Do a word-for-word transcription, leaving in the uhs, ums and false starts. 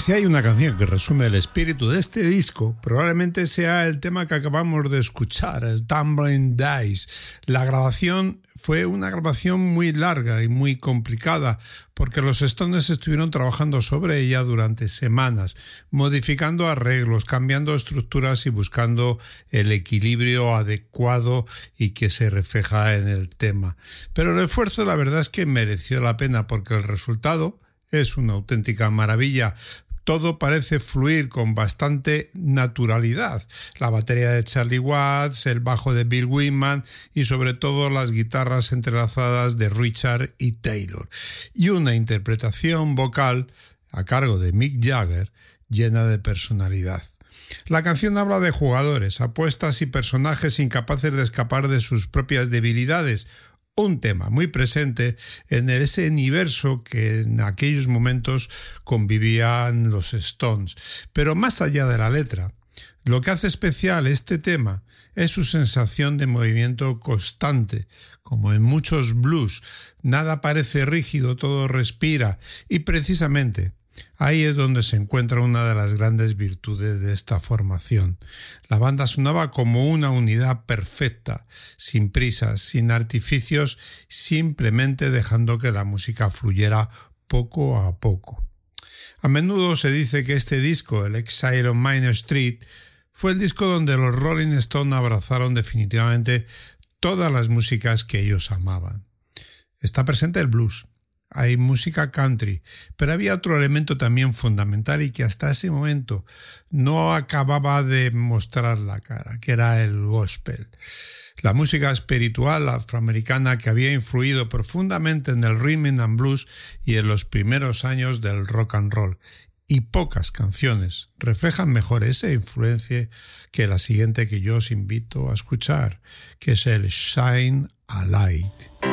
Si hay una canción que resume el espíritu de este disco, probablemente sea el tema que acabamos de escuchar, el Tumbling Dice. La grabación fue una grabación muy larga y muy complicada, porque los Stones estuvieron trabajando sobre ella durante semanas, modificando arreglos, cambiando estructuras y buscando el equilibrio adecuado y que se refleja en el tema. Pero el esfuerzo, la verdad es que mereció la pena, porque el resultado es una auténtica maravilla. Todo parece fluir con bastante naturalidad. La batería de Charlie Watts, el bajo de Bill Wyman y sobre todo las guitarras entrelazadas de Richard y Taylor. Y una interpretación vocal a cargo de Mick Jagger llena de personalidad. La canción habla de jugadores, apuestas y personajes incapaces de escapar de sus propias debilidades. Un tema muy presente en ese universo que en aquellos momentos convivían los Stones. Pero más allá de la letra, lo que hace especial este tema es su sensación de movimiento constante. Como en muchos blues, nada parece rígido, todo respira, y precisamente ahí es donde se encuentra una de las grandes virtudes de esta formación. La banda sonaba como una unidad perfecta, sin prisas, sin artificios, simplemente dejando que la música fluyera poco a poco. A menudo se dice que este disco, el Exile on Main Street, fue el disco donde los Rolling Stones abrazaron definitivamente todas las músicas que ellos amaban. Está presente el blues. Hay música country, pero había otro elemento también fundamental y que hasta ese momento no acababa de mostrar la cara, que era el gospel. La música espiritual afroamericana que había influido profundamente en el rhythm and blues y en los primeros años del rock and roll. Y pocas canciones reflejan mejor esa influencia que la siguiente que yo os invito a escuchar, que es el Shine a Light.